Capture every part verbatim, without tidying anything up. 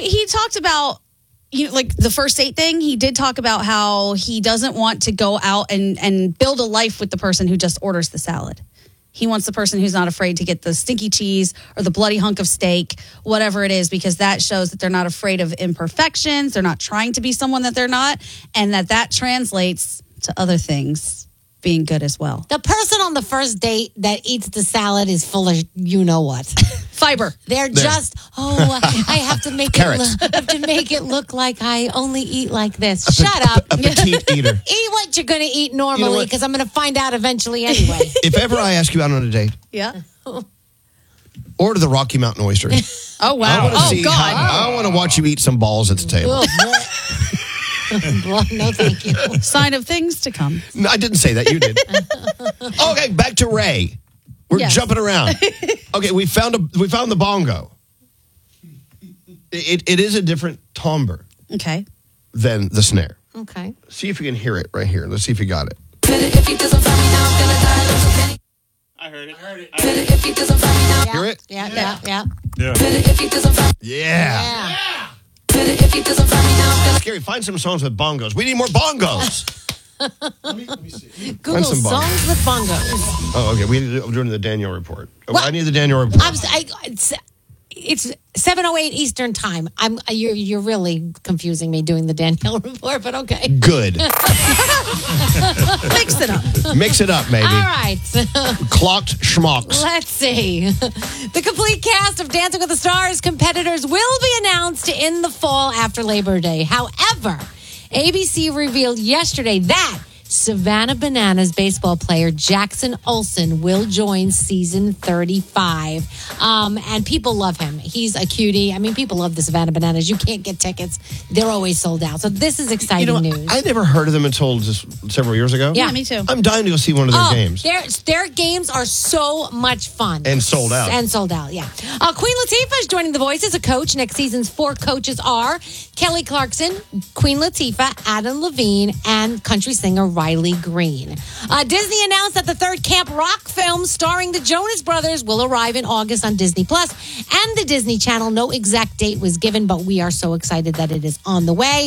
he he talked about, you know, like the first date thing. He did talk about how he doesn't want to go out and, and build a life with the person who just orders the salad. He wants the person who's not afraid to get the stinky cheese or the bloody hunk of steak, whatever it is, because that shows that they're not afraid of imperfections. They're not trying to be someone that they're not, and that that translates to other things being good as well. The person on the first date that eats the salad is full of you know what. Fiber. They're There. just, oh, I have to make it Carrots. look, I have to make it look like I only eat like this. Shut up. A petite eater. Eat what you're going to eat You know normally, what? because I'm going to find out eventually anyway. If ever I ask you out on a date, Yeah. order the Rocky Mountain oyster. Oh, I wow. want to Oh, see. God. How, I want to watch you eat some balls at the table. Well, no, thank you. Sign of things to come. No, I didn't say that. You did. Okay, back to Ray. We're Yes. jumping around. Okay, we found a we found the bongo. It it is a different timbre Okay. than the snare. Okay. See if you can hear it right here. Let's see if you got it. I heard it. I heard it. Yeah, Hear it? Yeah, yeah, yeah. Yeah. Yeah. Yeah. Scary. Find some songs with bongos. We need more bongos. Google some bongos. songs with bongos. Oh, okay. We need to, we're doing the Danielle report. Oh, What? I need the Danielle report. I'm, I, it's it's seven oh eight Eastern time. I'm you're you're really confusing me doing the Danielle report, but okay. Good. Mix it up. Mix it up, maybe. All right. Clocked schmucks. Let's see. The complete cast of Dancing with the Stars competitors will be announced in the fall after Labor Day. However, A B C revealed yesterday that Savannah Bananas baseball player Jackson Olsen will join season thirty-five. Um, and people love him. He's a cutie. I mean, people love the Savannah Bananas. You can't get tickets. They're always sold out. So this is exciting You know, news. I never heard of them until just several years ago. Yeah. Yeah, me too. I'm dying to go see one of their Oh, games. Their, their games are so much fun. And sold out. And sold out, yeah. Uh, Queen Latifah is joining The Voice as a coach. Next season's four coaches are Kelly Clarkson, Queen Latifah, Adam Levine, and country singer Riley Green. Uh, Disney announced that the third Camp Rock film starring the Jonas Brothers will arrive in August on Disney Plus and the Disney Channel. No exact date was given, but we are so excited that it is on the way.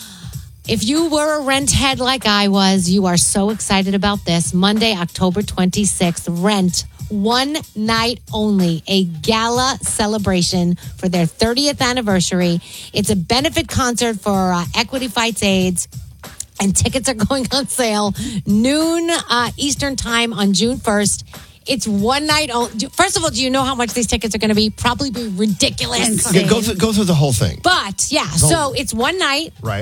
If you were a Rent head like I was, you are so excited about this. Monday, October twenty-sixth, Rent, one night only, a gala celebration for their thirtieth anniversary. It's a benefit concert for uh, Equity Fights AIDS, and tickets are going on sale noon uh, Eastern time on June first. It's one night only. First of all, do you know how much these tickets are going to be? Probably be ridiculous. Yeah, go, through, go through the whole thing. But yeah, so it's one night. Right.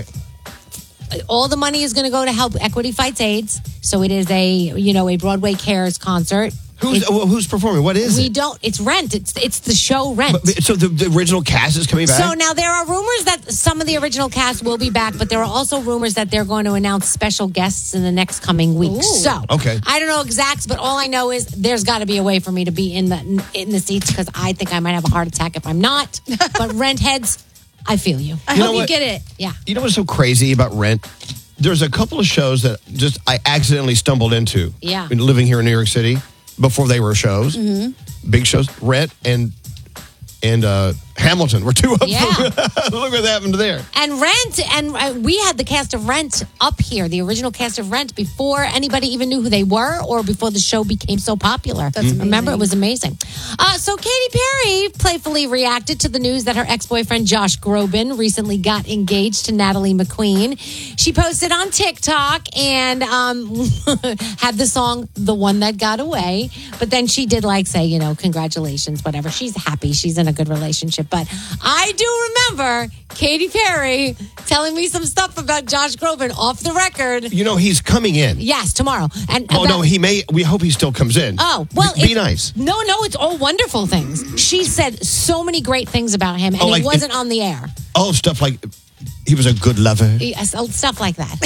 All the money is going to go to help Equity Fights AIDS. So it is a, you know, a Broadway Cares concert. Who's It- uh, who's performing? What is we it? don't. It's Rent. It's it's the show Rent. But- but- so the, the original cast is coming back? So now there are rumors that some of the original cast will be back, but there are also rumors that they're going to announce special guests in the next coming weeks. Ooh. So Okay. I don't know exacts, but all I know is there's got to be a way for me to be in the in the seats because I think I might have a heart attack if I'm not. But Rent heads, I feel you. I You know hope you what? get it. Yeah. You know what's so crazy about Rent? There's a couple of shows that just I accidentally stumbled into. Yeah. in living here in New York City before they were shows, mm-hmm. big shows. Rent and and uh, Hamilton were two of Yeah. them. Look what happened there. And Rent, and uh, we had the cast of Rent up here, the original cast of Rent, before anybody even knew who they were or before the show became so popular. That's amazing. Remember, it was amazing. Uh, so Katy Perry playfully reacted to the news that her ex-boyfriend Josh Groban recently got engaged to Natalie McQueen. She posted on TikTok and um, had the song "The One That Got Away," but then she did like say, you know, congratulations, whatever. She's happy. She's in a good relationship. But I do remember Katy Perry telling me some stuff about Josh Groban off the record. You know he's coming in. Yes, tomorrow. And Oh about- no, he may. We hope he still comes in. Oh, well, be, be it- nice. No, no, it's all wonderful things. She said so many great things about him, and Oh, like- it wasn't on the air. Oh, stuff like he was a good lover. Yes, oh, stuff like that.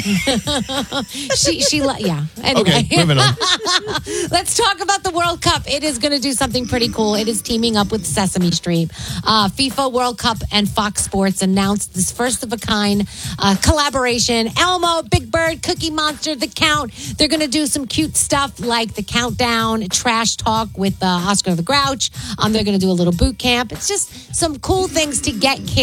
she, she, le- yeah. Anyway. Okay, moving on. Let's talk about the World Cup. It is going to do something pretty cool. It is teaming up with Sesame Street. Uh, FIFA World Cup and Fox Sports announced this first of a kind uh, collaboration. Elmo, Big Bird, Cookie Monster, The Count. They're going to do some cute stuff like the Countdown, Trash Talk with uh, Oscar the Grouch. Um, they're going to do a little boot camp. It's just some cool things to get kids